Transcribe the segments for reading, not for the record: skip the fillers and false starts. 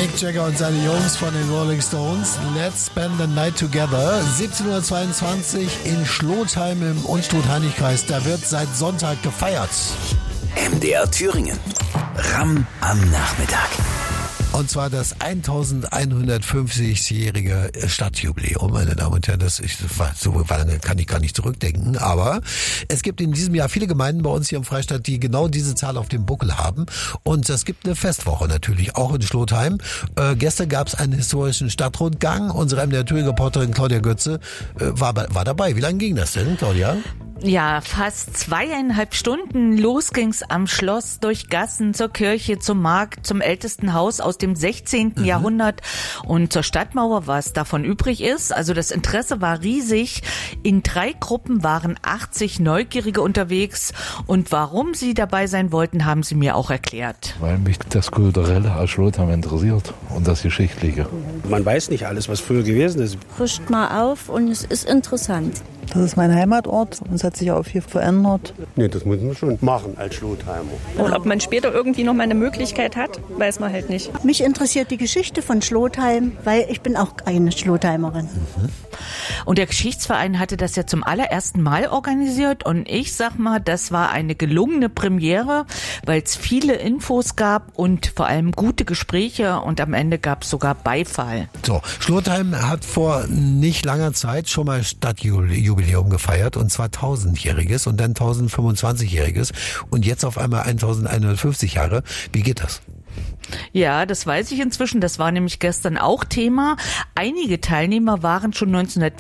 Mick Jagger und seine Jungs von den Rolling Stones. Let's spend the night together. 17:22 Uhr in Schlotheim im Unstrut-Heinig-Kreis. Da wird seit Sonntag gefeiert. MDR Thüringen. Ram am Nachmittag. Und zwar das 1150-jährige Stadtjubiläum, meine Damen und Herren. So lange kann ich gar nicht zurückdenken. Aber es gibt in diesem Jahr viele Gemeinden bei uns hier im Freistaat, die genau diese Zahl auf dem Buckel haben. Und es gibt eine Festwoche natürlich, auch in Schlotheim. Gestern gab es einen historischen Stadtrundgang. Unsere MDR Thüringen-Reporterin Claudia Götze war dabei. Wie lange ging das denn, Claudia? Ja, fast 2,5 Stunden. Los ging's am Schloss, durch Gassen, zur Kirche, zum Markt, zum ältesten Haus aus dem 16. Jahrhundert und zur Stadtmauer, was davon übrig ist. Also das Interesse war riesig. In 3 Gruppen waren 80 Neugierige unterwegs. Und warum sie dabei sein wollten, haben sie mir auch erklärt. Weil mich das Kulturelle aus Schlotheim interessiert und das Geschichtliche. Man weiß nicht alles, was früher gewesen ist. Frischt mal auf und es ist interessant. Das ist mein Heimatort und es hat sich auch viel verändert. Nee, das muss man schon machen als Schlotheimer. Und ob man später irgendwie noch mal eine Möglichkeit hat, weiß man halt nicht. Mich interessiert die Geschichte von Schlotheim, weil ich bin auch eine Schlotheimerin. Und der Geschichtsverein hatte das ja zum allerersten Mal organisiert und ich sag mal, das war eine gelungene Premiere, weil es viele Infos gab und vor allem gute Gespräche und am Ende gab es sogar Beifall. So, Schlotheim hat vor nicht langer Zeit schon mal Stadtjubiläum gefeiert und zwar 1000-jähriges und dann 1025-jähriges und jetzt auf einmal 1150 Jahre. Wie geht das? Ja, das weiß ich inzwischen. Das war nämlich gestern auch Thema. Einige Teilnehmer waren schon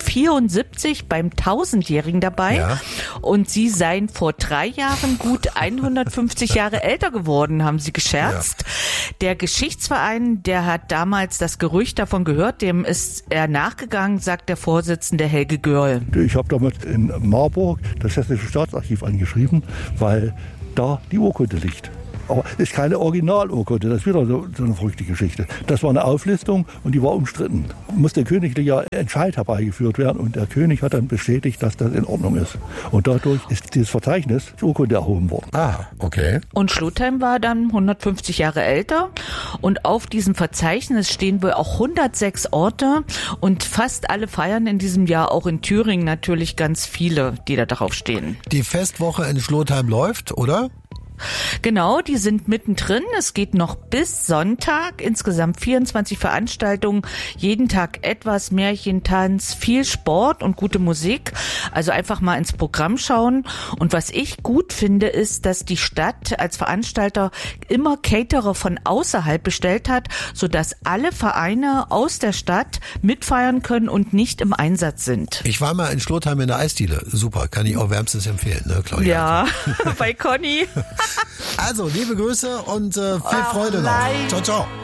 1974 beim 1000-Jährigen dabei. Ja. Und sie seien vor 3 Jahren gut 150 Jahre älter geworden, haben sie gescherzt. Ja. Der Geschichtsverein, der hat damals das Gerücht davon gehört, dem ist er nachgegangen, sagt der Vorsitzende Helge Görl. Ich habe damals in Marburg das Hessische Staatsarchiv angeschrieben, weil da die Urkunde liegt. Aber es ist keine Originalurkunde, das ist wieder so eine verrückte Geschichte. Das war eine Auflistung und die war umstritten. Musste königlicher Entscheid herbeigeführt werden und der König hat dann bestätigt, dass das in Ordnung ist. Und dadurch ist dieses Verzeichnis zur Urkunde erhoben worden. Ah, okay. Und Schlotheim war dann 150 Jahre älter und auf diesem Verzeichnis stehen wohl auch 106 Orte und fast alle feiern in diesem Jahr, auch in Thüringen natürlich ganz viele, die da drauf stehen. Die Festwoche in Schlotheim läuft, oder? Genau, die sind mittendrin. Es geht noch bis Sonntag. Insgesamt 24 Veranstaltungen. Jeden Tag etwas Märchentanz, viel Sport und gute Musik. Also einfach mal ins Programm schauen. Und was ich gut finde, ist, dass die Stadt als Veranstalter immer Caterer von außerhalb bestellt hat, sodass alle Vereine aus der Stadt mitfeiern können und nicht im Einsatz sind. Ich war mal in Schlotheim in der Eisdiele. Super, kann ich auch wärmstens empfehlen, ne, Claudia? Ja, bei Conny. Also, liebe Grüße und viel Freude noch. Ciao, ciao.